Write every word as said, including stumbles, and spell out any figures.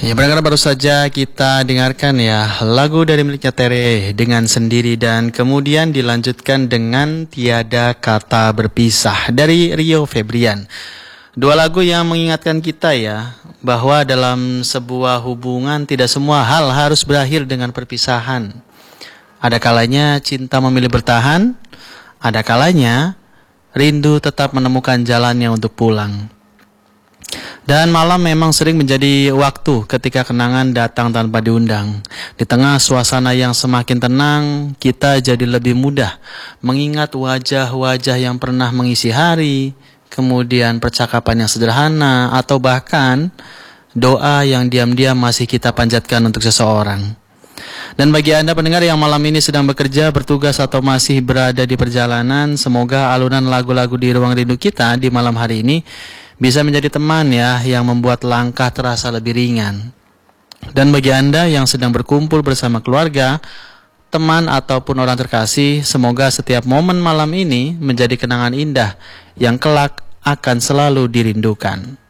Ya, pendengar, baru saja kita dengarkan ya lagu dari miliknya Tere dengan Sendiri, dan kemudian dilanjutkan dengan Tiada Kata Berpisah dari Rio Febrian. Dua lagu yang mengingatkan kita ya bahwa dalam sebuah hubungan tidak semua hal harus berakhir dengan perpisahan. Ada kalanya cinta memilih bertahan, ada kalanya rindu tetap menemukan jalannya untuk pulang. Dan malam memang sering menjadi waktu ketika kenangan datang tanpa diundang. Di tengah suasana yang semakin tenang, kita jadi lebih mudah mengingat wajah-wajah yang pernah mengisi hari, kemudian percakapan yang sederhana, atau bahkan doa yang diam-diam masih kita panjatkan untuk seseorang. Dan bagi Anda pendengar yang malam ini sedang bekerja, bertugas, atau masih berada di perjalanan, semoga alunan lagu-lagu di ruang rindu kita di malam hari ini bisa menjadi teman ya yang membuat langkah terasa lebih ringan. Dan bagi Anda yang sedang berkumpul bersama keluarga, teman, ataupun orang terkasih, semoga setiap momen malam ini menjadi kenangan indah yang kelak akan selalu dirindukan.